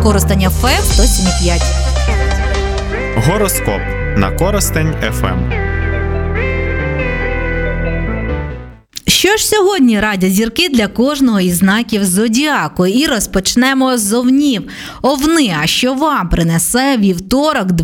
Коростень ФМ 107,5. Гороскоп на Коростень ФМ. Що ж сьогодні радять зірки для кожного із знаків зодіаку? І розпочнемо з овнів. Овни, а що вам принесе вівторок,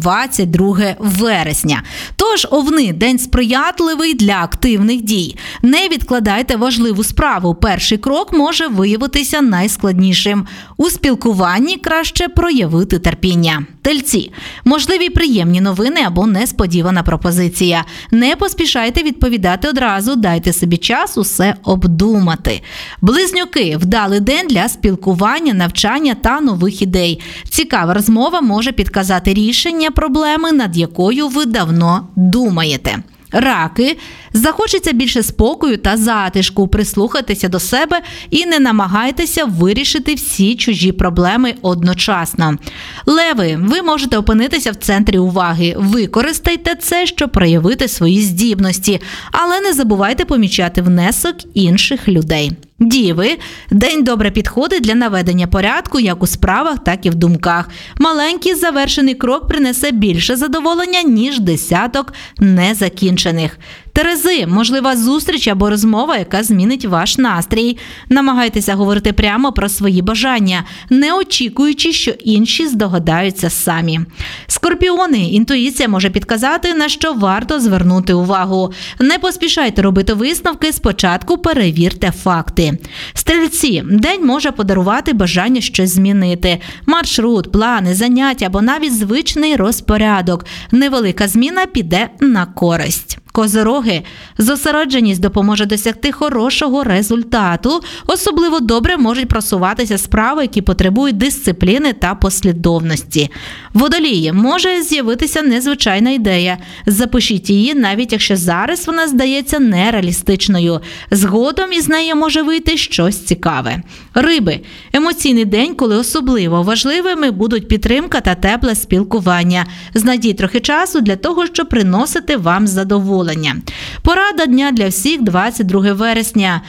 22 вересня? Тож, овни, день сприятливий для активних дій. Не відкладайте важливу справу. Перший крок може виявитися найскладнішим. У спілкуванні краще проявити терпіння. Тельці. Можливі приємні новини або несподівана пропозиція. Не поспішайте відповідати одразу, дайте собі час усе обдумати. Близнюки. Вдалий день для спілкування, навчання та нових ідей. Цікава розмова може підказати рішення проблеми, над якою ви давно думаєте. Раки. Захочеться більше спокою та затишку, прислухайтеся до себе і не намагайтеся вирішити всі чужі проблеми одночасно. Леви. Ви можете опинитися в центрі уваги. Використайте це, щоб проявити свої здібності, але не забувайте помічати внесок інших людей. Діви. День добре підходить для наведення порядку як у справах, так і в думках. Маленький завершений крок принесе більше задоволення, ніж десяток незакінчених. Терези. Можлива зустріч або розмова, яка змінить ваш настрій. Намагайтеся говорити прямо про свої бажання, не очікуючи, що інші здогадаються самі. Скорпіони. Інтуїція може підказати, на що варто звернути увагу. Не поспішайте робити висновки, спочатку перевірте факти. Стрільці. День може подарувати бажання щось змінити. Маршрут, плани, заняття або навіть звичний розпорядок. Невелика зміна піде на користь. Козороги. Зосередженість допоможе досягти хорошого результату. Особливо добре можуть просуватися справи, які потребують дисципліни та послідовності. Водолії. Може з'явитися незвичайна ідея. Запишіть її, навіть якщо зараз вона здається нереалістичною. Згодом із неї може вийти щось цікаве. Риби. Емоційний день, коли особливо важливими будуть підтримка та тепле спілкування. Знайдіть трохи часу для того, щоб приносити вам задоволення. Порада дня для всіх 22 вересня.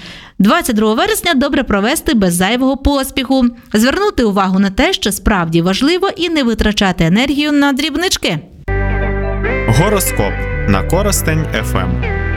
22 вересня добре провести без зайвого поспіху. Звернути увагу на те, що справді важливо, і не витрачати енергію на дрібнички. Гороскоп на Коростень ФМ.